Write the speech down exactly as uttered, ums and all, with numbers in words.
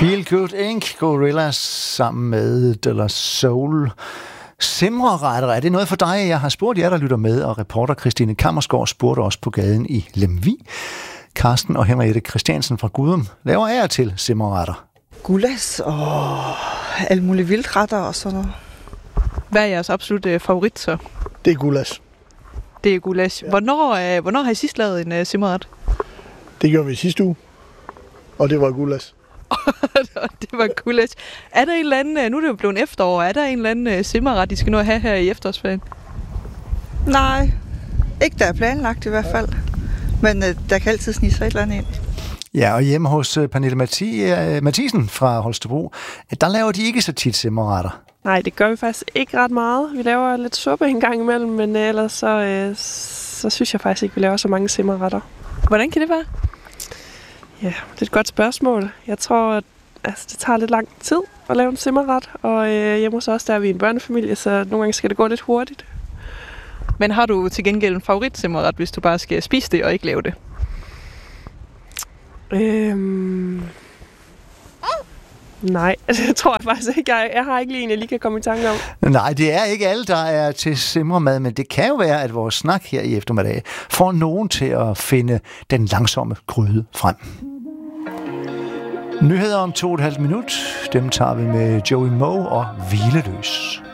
Feel Good Incorporated. Gorillaz sammen med De La Soul. Simreretter, er det noget for dig? Jeg har spurgt jer, der lytter med, og reporter Christine Kammersgaard spurgte os på gaden i Lemvig. Carsten og Henriette Christiansen fra Gudum laver af til simreretter. Gulas og alle mulige vildretter og sådan noget. Hvad er jeres absolut favorit så? Det er gulas. Det er gulas. Ja. Hvornår, hvornår har I sidst lavet en uh, simreret? Det gjorde vi sidste uge, og det var gulas. Det var gulas. Er der en eller anden, nu er det jo blevet efterår, er der en eller anden uh, simreret, I skal nå at have her i efterårsferien? Nej, ikke der er planlagt i hvert fald. Men uh, der kan altid snige sig et eller andet ind. Ja, og hjemme hos uh, Pernille Mathi- uh, Mathisen fra Holstebro, der laver de ikke så tit simreretter. Nej, det gør vi faktisk ikke ret meget. Vi laver lidt suppe en gang imellem, men ellers så, øh, så synes jeg faktisk ikke, vi laver så mange simreretter. Hvordan kan det være? Ja, det er et godt spørgsmål. Jeg tror, at altså, det tager lidt lang tid at lave en simreret, og øh, hjemme hos os, der er vi en børnefamilie, så nogle gange skal det gå lidt hurtigt. Men har du til gengæld en favorit simreret, hvis du bare skal spise det og ikke lave det? Øhm... Nej, altså, jeg tror jeg faktisk ikke. Jeg, jeg har ikke lige en, jeg lige kan komme i tanke om. Nej, det er ikke alle, der er til simremad, men det kan jo være, at vores snak her i eftermiddag får nogen til at finde den langsomme gryde frem. Nyheder om to og et halvt minut. Dem tager vi med Joey Moe og Hvileløs.